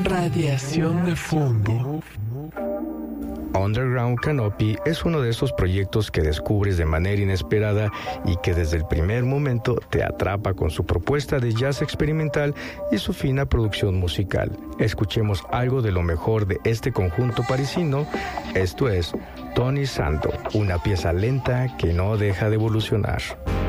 Radiación de fondo. Underground Canopy es uno de esos proyectos que descubres de manera inesperada y que desde el primer momento te atrapa con su propuesta de jazz experimental y su fina producción musical. Escuchemos algo de lo mejor de este conjunto parisino. Esto es Tony Santo, una pieza lenta que no deja de evolucionar.